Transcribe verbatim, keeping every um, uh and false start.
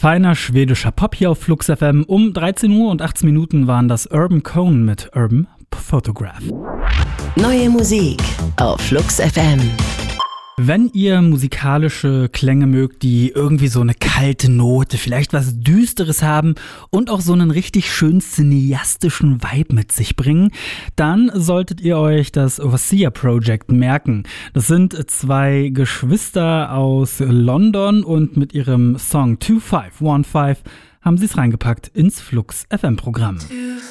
Feiner schwedischer Pop hier auf Flux F M. Um dreizehn Uhr und achtzehn Minuten waren das Urban Cone mit Urban Photograph. Neue Musik auf Flux F M. Wenn ihr musikalische Klänge mögt, die irgendwie so eine kalte Note, vielleicht was Düsteres haben und auch so einen richtig schön cineastischen Vibe mit sich bringen, dann solltet ihr euch das Overseer Project merken. Das sind zwei Geschwister aus London und mit ihrem Song two five one five haben sie es reingepackt ins Flux F M Programm.